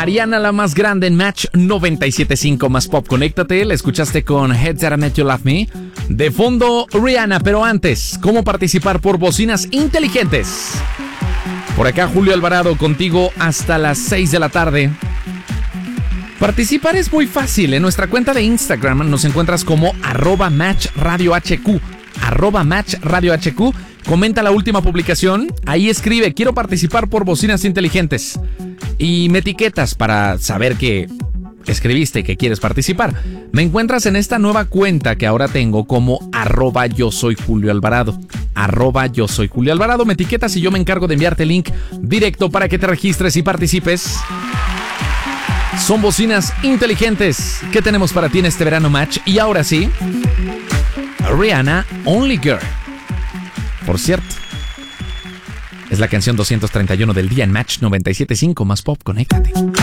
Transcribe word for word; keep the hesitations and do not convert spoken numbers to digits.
Ariana la más grande en Match noventa y siete punto cinco más Pop. Conéctate, la escuchaste con Head That I Met You Love Me. De fondo, Rihanna, pero antes, ¿cómo participar por bocinas inteligentes? Por acá, Julio Alvarado, contigo hasta las seis de la tarde. Participar es muy fácil. En nuestra cuenta de Instagram nos encuentras como arroba Match Radio H Q. Arroba Match Radio H Q. Comenta la última publicación. Ahí escribe, quiero participar por bocinas inteligentes. Y me etiquetas para saber que escribiste que quieres participar. Me encuentras en esta nueva cuenta que ahora tengo como arroba yo soy Julio Alvarado. Arroba yo soy Julio Alvarado. Me etiquetas y yo me encargo de enviarte el link directo para que te registres y participes. Son bocinas inteligentes que tenemos para ti en este verano Match. Y ahora sí, Rihanna, Only Girl. Por cierto, es la canción doscientos treinta y uno del día en Match noventa y siete punto cinco más Pop. Conéctate.